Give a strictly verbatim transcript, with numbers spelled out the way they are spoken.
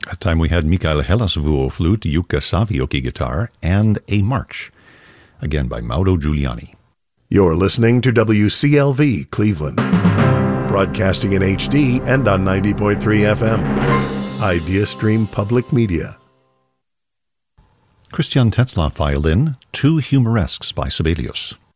That time we had Mikael Hellasvuo flute, Jukka Savioki guitar, and A March, again by Mauro Giuliani. You're listening to W C L V Cleveland, broadcasting in H D and on ninety point three F M. IdeaStream Public Media. Christian Tetzlaff violin, Two Humoresques by Sibelius.